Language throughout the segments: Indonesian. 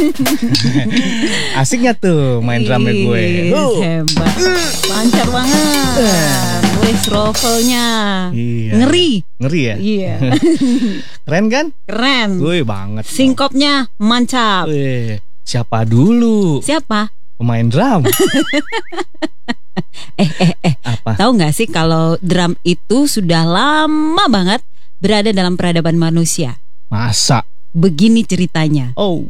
Asiknya tuh main drumnya gue. Hebat. Lancar banget. Wih, ruffle-nya. Iya. Ngeri ya? Iya. Keren kan? Keren. Gue banget. Singkopnya mantap. Wih, siapa dulu? Siapa? Pemain drum. Apa? Tahu nggak sih kalau drum itu sudah lama banget berada dalam peradaban manusia? Masa? Begini ceritanya. Oh.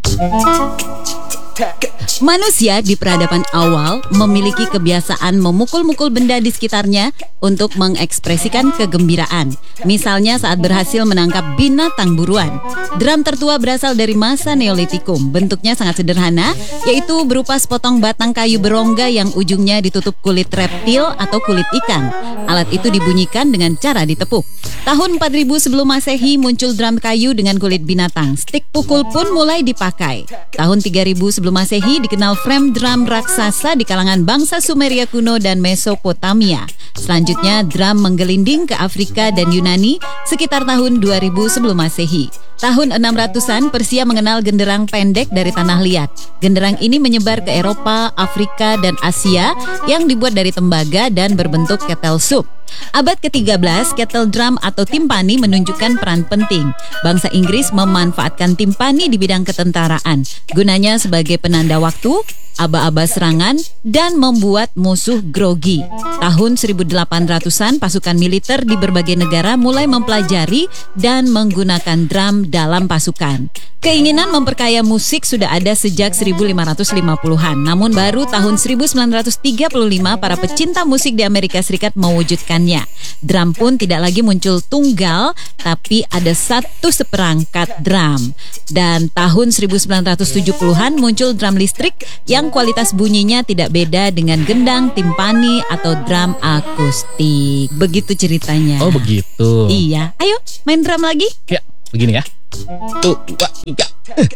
Manusia di peradaban awal memiliki kebiasaan memukul-mukul benda di sekitarnya untuk mengekspresikan kegembiraan. Misalnya saat berhasil menangkap binatang buruan. Drum tertua berasal dari masa Neolitikum. Bentuknya sangat sederhana, yaitu berupa sepotong batang kayu berongga yang ujungnya ditutup kulit reptil atau kulit ikan. Alat itu dibunyikan dengan cara ditepuk. Tahun 4000 sebelum Masehi muncul drum kayu dengan kulit binatang. Stik pukul pun mulai dipakai. Tahun 3000 sebelum Masehi dikenal frame drum raksasa di kalangan bangsa Sumeria kuno dan Mesopotamia. Selanjutnya drum menggelinding ke Afrika dan Yunani sekitar tahun 2000 sebelum Masehi. Tahun 600-an Persia mengenal genderang pendek dari tanah liat. Genderang ini menyebar ke Eropa, Afrika, dan Asia yang dibuat dari tembaga dan berbentuk kettle soup. Abad ke-13, kettle drum atau timpani menunjukkan peran penting. Bangsa Inggris memanfaatkan timpani di bidang ketentaraan. Gunanya sebagai penanda waktu, aba-aba serangan, dan membuat musuh grogi. Tahun 1800-an, pasukan militer di berbagai negara mulai mempelajari dan menggunakan drum dalam pasukan. Keinginan memperkaya musik sudah ada sejak 1550-an. Namun baru tahun 1935 para pecinta musik di Amerika Serikat mewujudkannya. Drum pun tidak lagi muncul tunggal, tapi ada satu seperangkat drum. Dan tahun 1970-an muncul drum listrik yang kualitas bunyinya tidak beda dengan gendang, timpani, atau drum akustik. Begitu ceritanya. Oh begitu. Iya, ayo main drum lagi. Ya, begini ya. 1, 2, 3.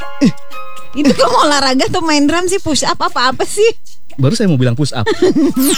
Itu kamu olahraga atau main drum sih? Push up apa-apa sih? Baru saya mau bilang push up.